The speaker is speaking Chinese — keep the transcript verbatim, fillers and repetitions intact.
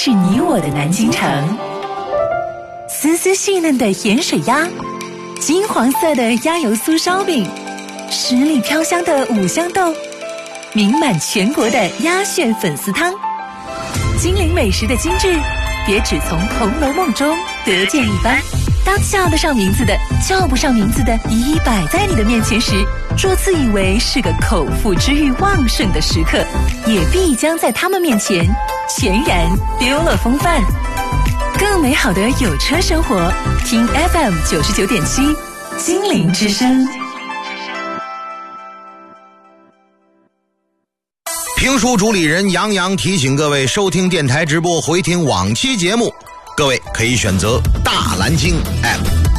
是你我的南京城。丝丝细嫩的盐水鸭，金黄色的鸭油酥烧饼，十里飘香的五香豆，名满全国的鸭血粉丝汤，金陵美食的精致，别只从《红楼梦》中得见一斑。当叫得上名字的、叫不上名字的一一摆在你的面前时，若自以为是个口腹之欲旺盛的食客，也必将在他们面前全然丢了风范。更美好的有车生活，听 F M 九十九点七，金陵之声。 评书主理人杨洋提醒各位，收听电台直播回听往期节目，各位可以选择大蓝鲸 App。